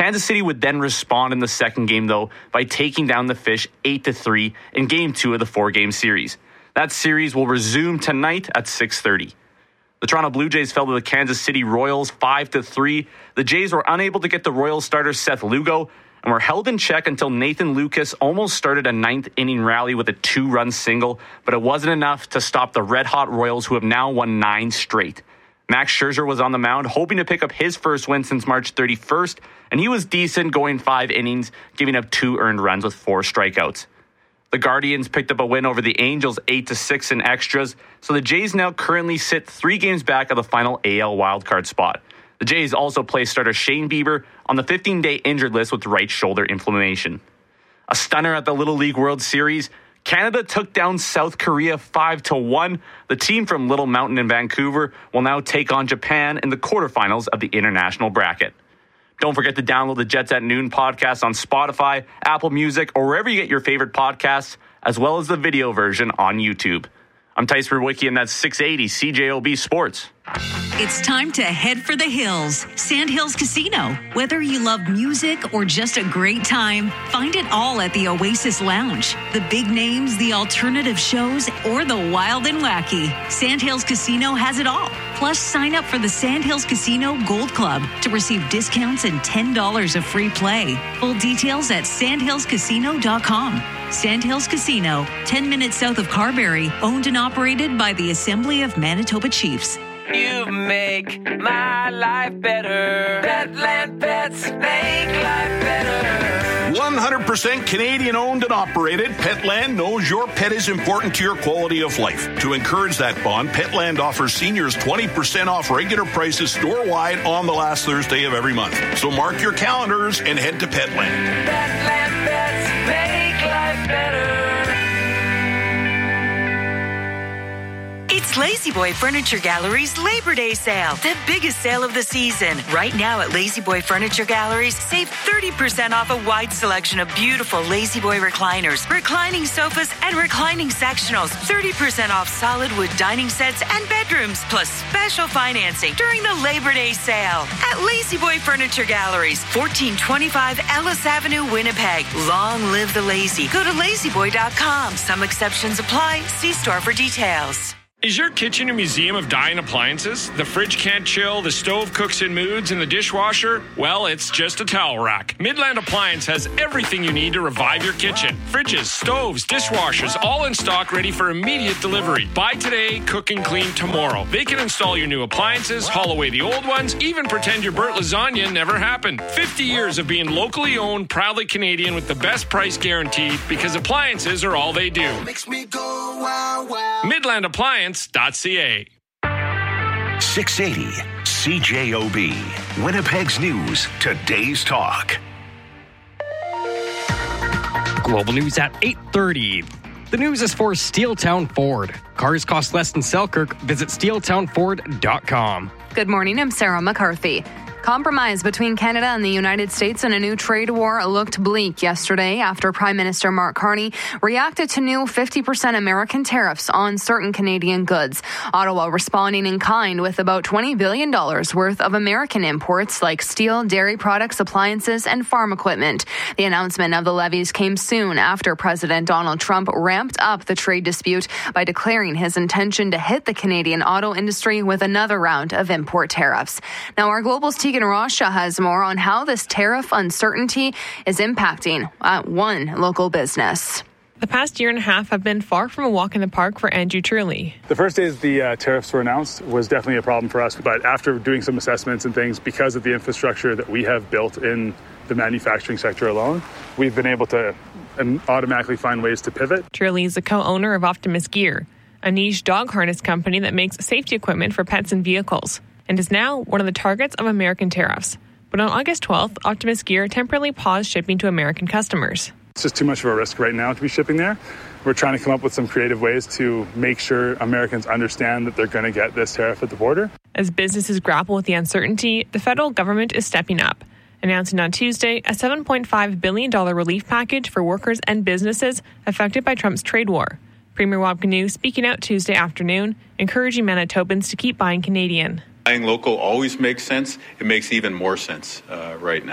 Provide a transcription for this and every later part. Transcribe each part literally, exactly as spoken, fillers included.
Kansas City would then respond in the second game, though, by taking down the Fish eight to three in game two of the four-game series. That series will resume tonight at six thirty. The Toronto Blue Jays fell to the Kansas City Royals five to three. The Jays were unable to get the Royals starter Seth Lugo and were held in check until Nathan Lucas almost started a ninth inning rally with a two-run single, but it wasn't enough to stop the red-hot Royals, who have now won nine straight. Max Scherzer was on the mound, hoping to pick up his first win since March thirty-first, and he was decent, going five innings, giving up two earned runs with four strikeouts. The Guardians picked up a win over the Angels eight to six in extras, so the Jays now currently sit three games back of the final A L wildcard spot. The Jays also placed starter Shane Bieber on the fifteen-day injured list with right shoulder inflammation. A stunner at the Little League World Series. Canada took down South Korea five to one. The team from Little Mountain in Vancouver will now take on Japan in the quarterfinals of the international bracket. Don't forget to download the Jets at Noon podcast on Spotify, Apple Music, or wherever you get your favorite podcasts, as well as the video version on YouTube. I'm Tice Berwicki, and that's six eighty C J O B Sports. It's time to head for the hills. Sandhills Casino. Whether you love music or just a great time, find it all at the Oasis Lounge. The big names, the alternative shows, or the wild and wacky. Sandhills Casino has it all. Plus, sign up for the Sandhills Casino Gold Club to receive discounts and ten dollars of free play. Full details at sandhills casino dot com. Sandhills Casino, ten minutes south of Carberry, owned and operated by the Assembly of Manitoba Chiefs. You make my life better. Petland Pets make life better. one hundred percent Canadian owned and operated, Petland knows your pet is important to your quality of life. To encourage that bond, Petland offers seniors twenty percent off regular prices store-wide on the last Thursday of every month. So mark your calendars and head to Petland. Petland Pets make life better. It's Lazy Boy Furniture Gallery's Labor Day sale, the biggest sale of the season. Right now at Lazy Boy Furniture Galleries, save thirty percent off a wide selection of beautiful Lazy Boy recliners, reclining sofas, and reclining sectionals. thirty percent off solid wood dining sets and bedrooms, plus special financing during the Labor Day sale at Lazy Boy Furniture Galleries, fourteen twenty-five Ellis Avenue, Winnipeg. Long live the lazy. Go to lazy boy dot com. Some exceptions apply. See store for details. Is your kitchen a museum of dying appliances? The fridge can't chill, the stove cooks in moods, and the dishwasher? Well, it's just a towel rack. Midland Appliance has everything you need to revive your kitchen. Fridges, stoves, dishwashers, all in stock, ready for immediate delivery. Buy today, cook and clean tomorrow. They can install your new appliances, haul away the old ones, even pretend your burnt lasagna never happened. fifty years of being locally owned, proudly Canadian, with the best price guaranteed, because appliances are all they do. Makes me go wow wow. Midland Appliance. .ca. six eighty C J O B, Winnipeg's News, today's talk. Global news at eight thirty. The news is for Steeltown Ford. Cars cost less than Selkirk. Visit steel town ford dot com. Good morning, I'm Sarah McCarthy. Compromise between Canada and the United States in a new trade war looked bleak yesterday after Prime Minister Mark Carney reacted to new fifty percent American tariffs on certain Canadian goods. Ottawa responding in kind with about twenty billion dollars worth of American imports like steel, dairy products, appliances, and farm equipment. The announcement of the levies came soon after President Donald Trump ramped up the trade dispute by declaring his intention to hit the Canadian auto industry with another round of import tariffs. Now, our Global's Tegan Rasha has more on how this tariff uncertainty is impacting uh, one local business. The past year and a half have been far from a walk in the park for Andrew Truly. The first days the uh, tariffs were announced was definitely a problem for us, but after doing some assessments and things, because of the infrastructure that we have built in the manufacturing sector alone, we've been able to um, automatically find ways to pivot. Truly is the co-owner of Optimus Gear, a niche dog harness company that makes safety equipment for pets and vehicles, and is now one of the targets of American tariffs. But on August twelfth, Optimus Gear temporarily paused shipping to American customers. It's just too much of a risk right now to be shipping there. We're trying to come up with some creative ways to make sure Americans understand that they're going to get this tariff at the border. As businesses grapple with the uncertainty, the federal government is stepping up, announcing on Tuesday a seven point five billion dollars relief package for workers and businesses affected by Trump's trade war. Premier Wab Kinew speaking out Tuesday afternoon, encouraging Manitobans to keep buying Canadian. Buying local always makes sense. It makes even more sense uh, right now.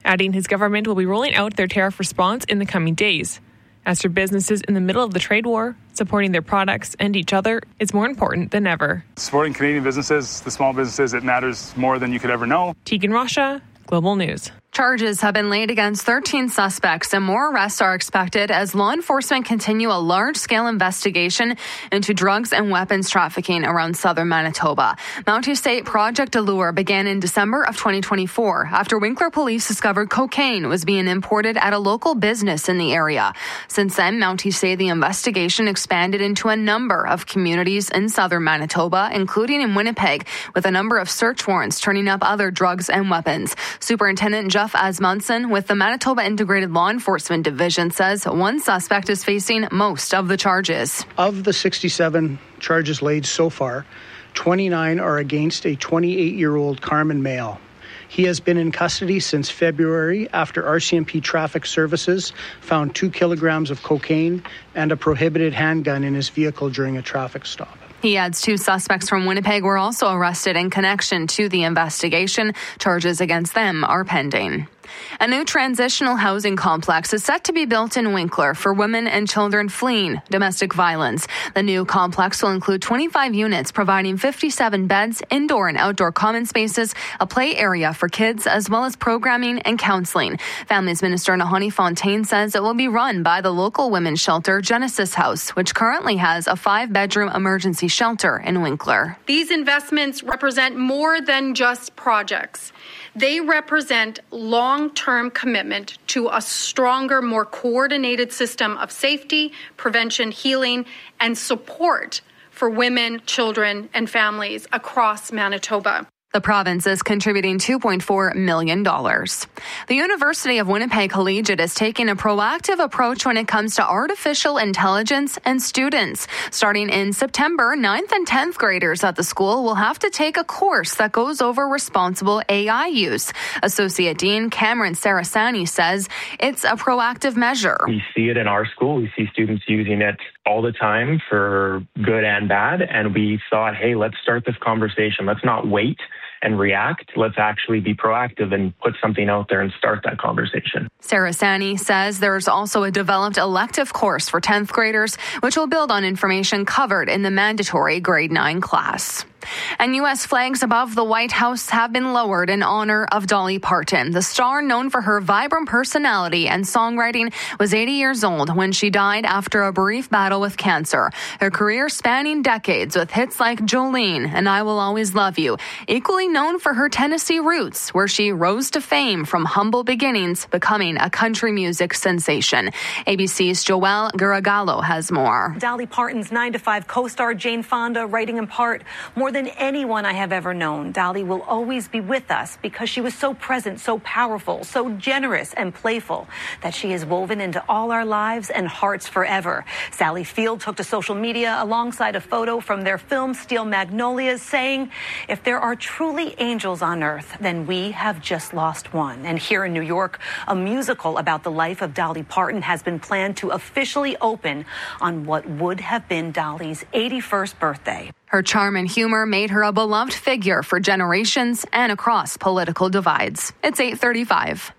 adding his government will be rolling out their tariff response in the coming days. As for businesses in the middle of the trade war, supporting their products and each other is more important than ever. Supporting Canadian businesses, the small businesses, it matters more than you could ever know. Tegan Rasha, Global News. Charges have been laid against thirteen suspects and more arrests are expected as law enforcement continue a large-scale investigation into drugs and weapons trafficking around southern Manitoba. Mountie State Project Allure began in December of twenty twenty-four after Winkler police discovered cocaine was being imported at a local business in the area. Since then, Mountie say the investigation expanded into a number of communities in southern Manitoba, including in Winnipeg, with a number of search warrants turning up other drugs and weapons. Superintendent Jeff Asmundson with the Manitoba Integrated Law Enforcement Division says one suspect is facing most of the charges. Of the sixty-seven charges laid so far, twenty-nine are against a twenty-eight-year-old Carmen male. He has been in custody since February after R C M P Traffic Services found two kilograms of cocaine and a prohibited handgun in his vehicle during a traffic stop. He adds two suspects from Winnipeg were also arrested in connection to the investigation. Charges against them are pending. A new transitional housing complex is set to be built in Winkler for women and children fleeing domestic violence. The new complex will include twenty-five units, providing fifty-seven beds, indoor and outdoor common spaces, a play area for kids, as well as programming and counseling. Families Minister Nahani Fontaine says it will be run by the local women's shelter Genesis House, which currently has a five-bedroom emergency shelter in Winkler. These investments represent more than just projects. They represent long-term commitment to a stronger, more coordinated system of safety, prevention, healing, and support for women, children, and families across Manitoba. The province is contributing two point four million dollars. The University of Winnipeg Collegiate is taking a proactive approach when it comes to artificial intelligence and students. Starting in September, ninth and tenth graders at the school will have to take a course that goes over responsible A I use. Associate Dean Cameron Sarasani says it's a proactive measure. We see it in our school. We see students using it all the time for good and bad. And we thought, hey, let's start this conversation. Let's not wait and react. Let's actually be proactive and put something out there and start that conversation. Sarasani says there's also a developed elective course for tenth graders, which will build on information covered in the mandatory grade nine class. And U S flags above the White House have been lowered in honor of Dolly Parton. The star, known for her vibrant personality and songwriting, was eighty years old when she died after a brief battle with cancer. Her career spanning decades with hits like Jolene and I Will Always Love You. Equally known for her Tennessee roots, where she rose to fame from humble beginnings, becoming a country music sensation. A B C's Joelle Garagallo has more. Dolly Parton's nine to five co-star Jane Fonda writing in part, more than anyone I have ever known, Dolly will always be with us because she was so present, so powerful, so generous and playful that she is woven into all our lives and hearts forever. Sally Field took to social media alongside a photo from their film Steel Magnolias, saying, if there are truly angels on earth, then we have just lost one. And here in New York, a musical about the life of Dolly Parton has been planned to officially open on what would have been Dolly's eighty-first birthday. Her charm and humor made her a beloved figure for generations and across political divides. It's eight thirty-five.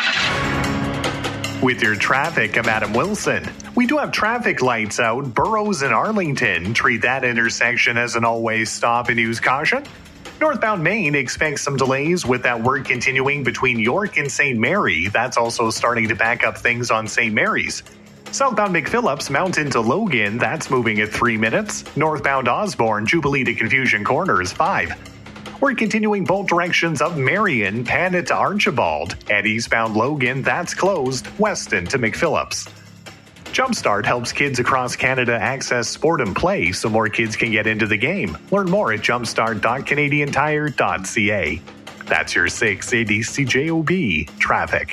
With your traffic, I'm Adam Wilson. We do have traffic lights out. Burroughs and Arlington treat that intersection as an always stop and use caution. Northbound Maine expects some delays with that work continuing between York and Saint Mary. That's also starting to back up things on Saint Mary's. Southbound McPhillips, Mountain to Logan, that's moving at three minutes. Northbound Osborne, Jubilee to Confusion Corners, five. We're continuing both directions of Marion, Panet to Archibald. And eastbound Logan, that's closed, Weston to McPhillips. Jumpstart helps kids across Canada access sport and play so more kids can get into the game. Learn more at jumpstart dot canadian tire dot c a. That's your six eighty C J O B traffic.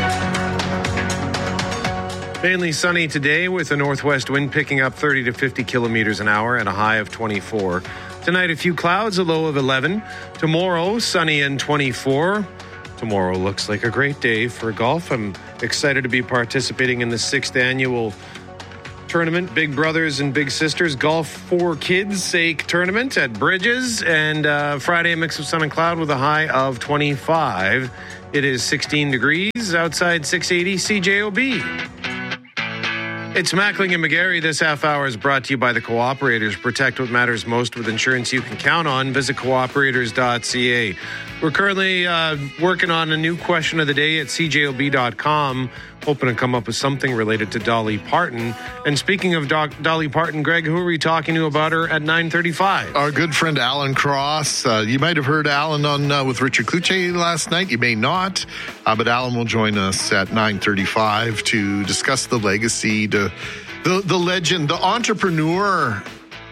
Mainly sunny today with a northwest wind picking up thirty to fifty kilometers an hour and a high of twenty-four. Tonight, a few clouds, a low of eleven. Tomorrow, sunny and twenty-four. Tomorrow looks like a great day for golf. I'm excited to be participating in the sixth annual tournament, Big Brothers and Big Sisters Golf for Kids' Sake tournament at Bridges. And uh, Friday, a mix of sun and cloud with a high of twenty-five. It is sixteen degrees outside, six eighty C J O B. It's Mackling and McGarry. This half hour is brought to you by the Cooperators. Protect what matters most with insurance you can count on. Visit cooperators dot c a. We're currently uh, working on a new question of the day at c j o b dot com, hoping to come up with something related to Dolly Parton. And speaking of Doc, Dolly Parton, Greg, who are we talking to about her at nine thirty-five? Our good friend Alan Cross. Uh, you might have heard Alan on uh, with Richard Kluche last night. You may not, uh, but Alan will join us at nine thirty-five to discuss the legacy, to the the legend, the entrepreneurship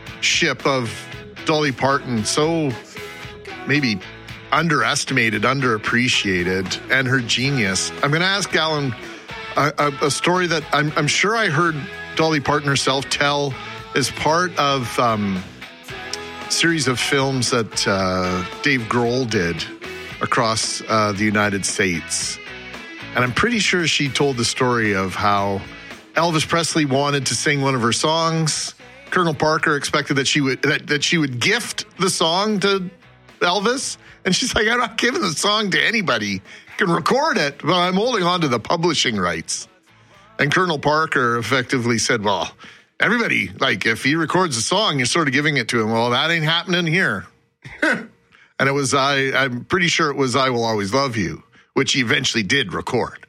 of Dolly Parton. So maybe underestimated, underappreciated, and her genius. I'm going to ask Alan a, a, a story that I'm, I'm sure I heard Dolly Parton herself tell as part of um, a series of films that uh, Dave Grohl did across uh, the United States. And I'm pretty sure she told the story of how Elvis Presley wanted to sing one of her songs. Colonel Parker expected that she would that, that she would gift the song to Elvis. And she's like, I'm not giving the song to anybody. You can record it, but I'm holding on to the publishing rights. And Colonel Parker effectively said, well, everybody, like, if he records a song, you're sort of giving it to him. Well, that ain't happening here. And it was, I, I'm pretty sure it was I Will Always Love You, which he eventually did record.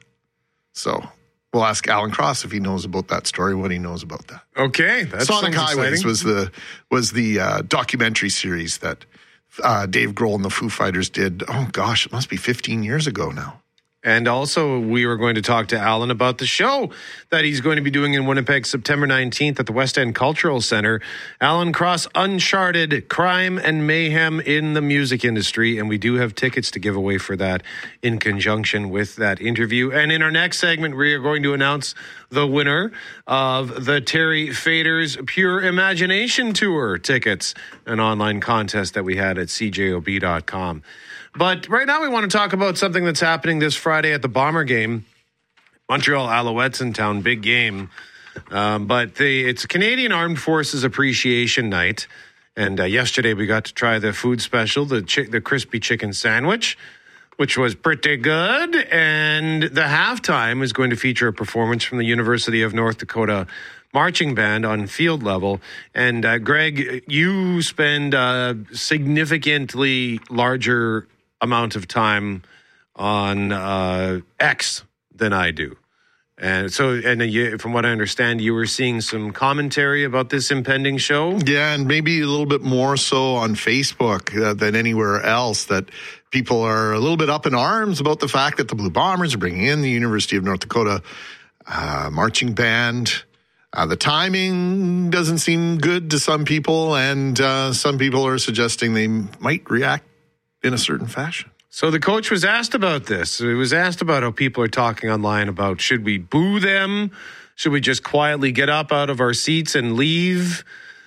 So we'll ask Alan Cross if he knows about that story, what he knows about that. Okay. That Sonic Highways exciting. was the, was the uh, documentary series that Uh, Dave Grohl and the Foo Fighters did, oh gosh, it must be fifteen years ago now. And also, we were going to talk to Alan about the show that he's going to be doing in Winnipeg September nineteenth at the West End Cultural Center. Alan Cross, Uncharted, Crime and Mayhem in the Music Industry. And we do have tickets to give away for that in conjunction with that interview. And in our next segment, we are going to announce the winner of the Terry Faders Pure Imagination Tour tickets, an online contest that we had at c j o b dot com. But right now we want to talk about something that's happening this Friday at the Bomber game. Montreal Alouettes in town, big game. Um, but the, it's Canadian Armed Forces Appreciation Night. And uh, yesterday we got to try the food special, the chi- the crispy chicken sandwich, which was pretty good. And the halftime is going to feature a performance from the University of North Dakota marching band on field level. And uh, Greg, you spend a significantly larger amount of time on uh, X than I do. And so, and you, from what I understand, you were seeing some commentary about this impending show? Yeah, and maybe a little bit more so on Facebook uh, than anywhere else, that people are a little bit up in arms about the fact that the Blue Bombers are bringing in the University of North Dakota uh, marching band. Uh, the timing doesn't seem good to some people, and uh, some people are suggesting they might react in a certain fashion. So the coach was asked about this. It was asked about how people are talking online about, should we boo them? Should we just quietly get up out of our seats and leave?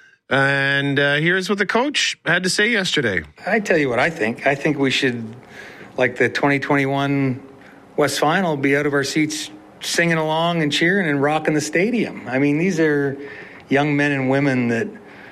And uh, here's what the coach had to say yesterday. I tell you what I think. I think we should, like the twenty twenty-one West Final, be out of our seats singing along and cheering and rocking the stadium. I mean, these are young men and women that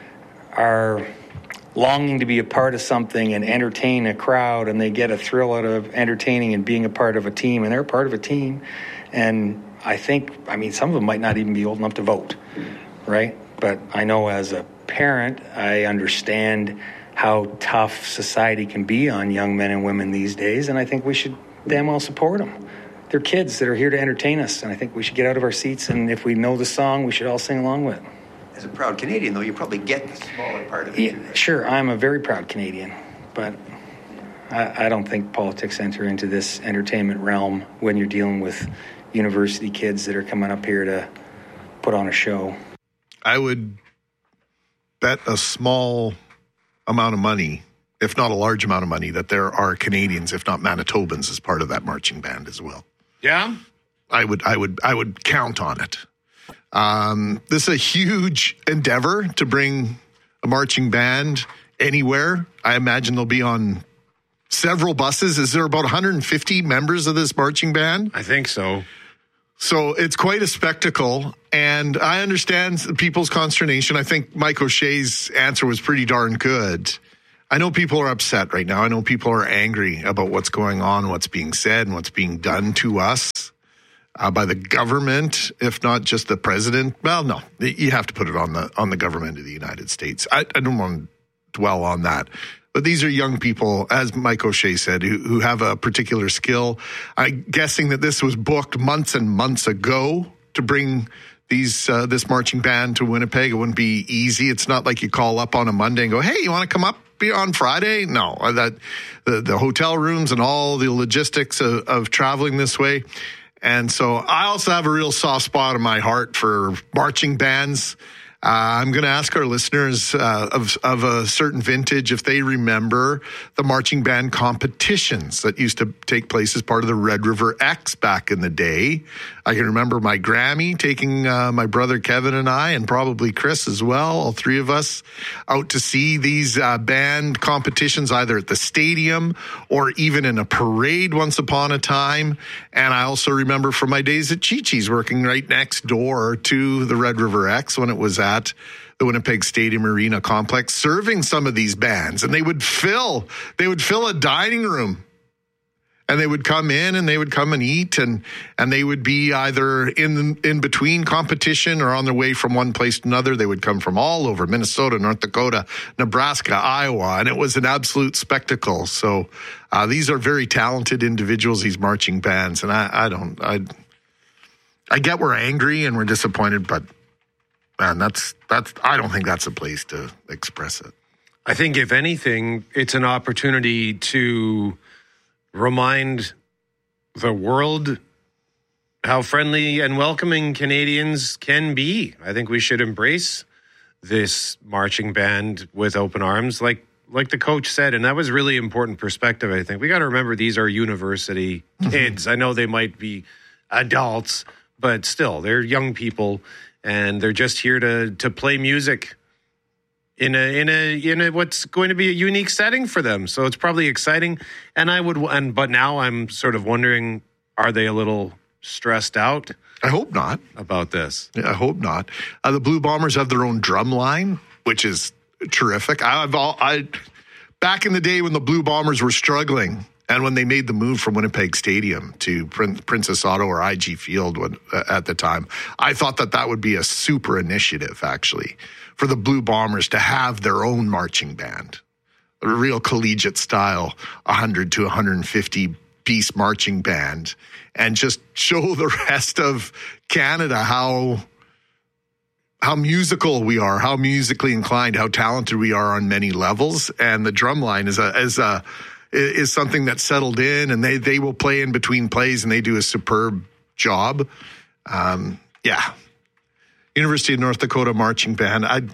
are longing to be a part of something and entertain a crowd, and they get a thrill out of entertaining and being a part of a team, and they're a part of a team. And I think, I mean, some of them might not even be old enough to vote, right? But I know as a parent, I understand how tough society can be on young men and women these days, and I think we should damn well support them. They're kids that are here to entertain us, and I think we should get out of our seats, and if we know the song, we should all sing along with it. As a proud Canadian, though, you probably get the smaller part of it. Yeah, right? Sure, I'm a very proud Canadian, but I, I don't think politics enter into this entertainment realm when you're dealing with university kids that are coming up here to put on a show. I would bet a small amount of money, if not a large amount of money, that there are Canadians, if not Manitobans, as part of that marching band as well. Yeah? I would, I would, I would count on it. Um, this is a huge endeavor to bring a marching band anywhere. I imagine they'll be on several buses. Is there about one hundred fifty members of this marching band? I think so. So it's quite a spectacle, and I understand people's consternation. I think Mike O'Shea's answer was pretty darn good. I know people are upset right now. I know people are angry about what's going on, what's being said, and what's being done to us uh, by the government, if not just the president. Well, no, you have to put it on the on the government of the United States. I, I don't want to dwell on that. But these are young people, as Mike O'Shea said, who, who have a particular skill. I'm guessing that this was booked months and months ago to bring these uh, this marching band to Winnipeg. It wouldn't be easy. It's not like you call up on a Monday and go, hey, you want to come up on Friday? No, that the, the hotel rooms and all the logistics of, of traveling this way. And so I also have a real soft spot in my heart for marching bands. Uh, I'm going to ask our listeners uh, of, of a certain vintage if they remember the marching band competitions that used to take place as part of the Red River X back in the day. I can remember my Grammy taking uh, my brother Kevin and I, and probably Chris as well, all three of us, out to see these uh, band competitions either at the stadium or even in a parade once upon a time. And I also remember from my days at Chi-Chi's working right next door to the Red River X when it was at the Winnipeg Stadium Arena complex, serving some of these bands. And they would fill, they would fill a dining room. And they would come in and they would come and eat, and, and they would be either in in between competition or on their way from one place to another. They would come from all over Minnesota, North Dakota, Nebraska, Iowa, and it was an absolute spectacle. So uh, these are very talented individuals, these marching bands, and I, I don't, I, I get we're angry and we're disappointed, but man, that's that's I don't think that's a place to express it. I think if anything, it's an opportunity to remind the world how friendly and welcoming Canadians can be. I think we should embrace this marching band with open arms, like like the coach said, and that was really important perspective, I think. We got to remember these are university kids. I know they might be adults, but still, they're young people, and they're just here to to play music in a in a in a what's going to be a unique setting for them. So it's probably exciting. And I would and but now I'm sort of wondering, are they a little stressed out? I hope not about this. Yeah, I hope not. Uh, the Blue Bombers have their own drum line, which is terrific. I've all I back in the day when the Blue Bombers were struggling, and when they made the move from Winnipeg Stadium to Prin- Princess Auto or I G Field when, uh, at the time, I thought that that would be a super initiative, actually, for the Blue Bombers to have their own marching band, a real collegiate style, one hundred to one hundred fifty piece marching band, and just show the rest of Canada how how musical we are, how musically inclined, how talented we are on many levels. And the drum line is a is a is something that's settled in, and they they will play in between plays, and they do a superb job. Um, yeah. University of North Dakota marching band. I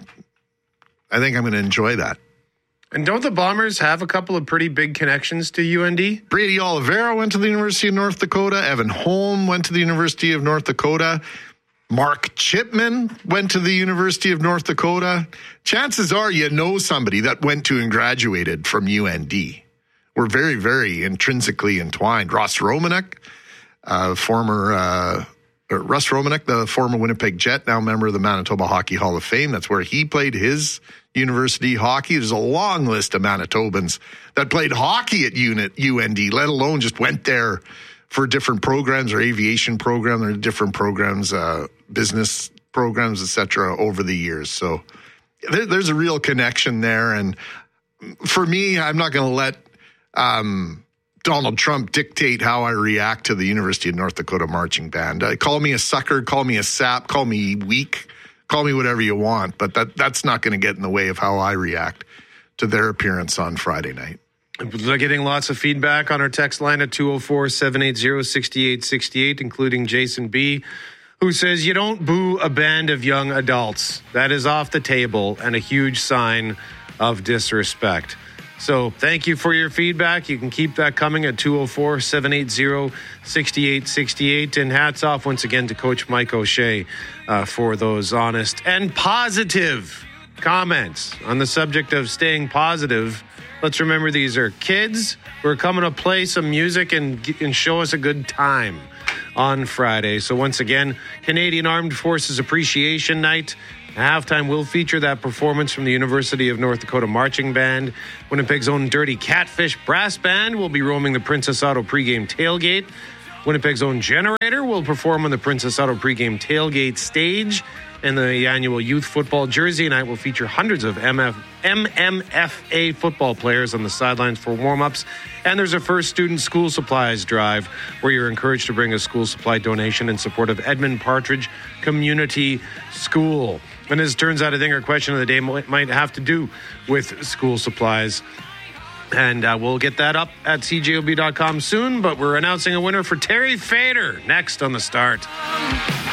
I think I'm going to enjoy that. And don't the Bombers have a couple of pretty big connections to U N D? Brady Oliveira went to the University of North Dakota. Evan Holm went to the University of North Dakota. Mark Chipman went to the University of North Dakota. Chances are you know somebody that went to and graduated from U N D. We're very, very intrinsically entwined. Ross Romanek, uh, former... Uh, Russ Romanek, the former Winnipeg Jet, now member of the Manitoba Hockey Hall of Fame. That's where he played his university hockey. There's a long list of Manitobans that played hockey at U N D, let alone just went there for different programs or aviation programs or different programs, uh, business programs, et cetera, over the years. So there, there's a real connection there. And for me, I'm not going to let um, Donald Trump dictate how I react to the University of North Dakota marching band. Uh, call me a sucker, call me a sap, call me weak, call me whatever you want, but that that's not going to get in the way of how I react to their appearance on Friday night. We're getting lots of feedback on our text line at two oh four, seven eight zero, six eight six eight, including Jason B., who says, you don't boo a band of young adults. That is off the table and a huge sign of disrespect. So thank you for your feedback. You can keep that coming at two oh four, seven eight zero, six eight six eight. And hats off once again to Coach Mike O'Shea uh, for those honest and positive comments on the subject of staying positive. Let's remember these are kids who are coming to play some music and, and show us a good time on Friday. So once again, Canadian Armed Forces Appreciation Night Halftime will feature that performance from the University of North Dakota Marching Band. Winnipeg's own Dirty Catfish Brass Band will be roaming the Princess Auto pregame tailgate. Winnipeg's own Generator will perform on the Princess Auto pregame tailgate stage. And the annual Youth Football Jersey Night will feature hundreds of M F, M M F A football players on the sidelines for warm-ups. And there's a First Student School Supplies Drive where you're encouraged to bring a school supply donation in support of Edmund Partridge Community School. And as it turns out, I think our question of the day might have to do with school supplies. And uh, we'll get that up at C J O B dot com soon. But we're announcing a winner for Terry Fader next on The Start.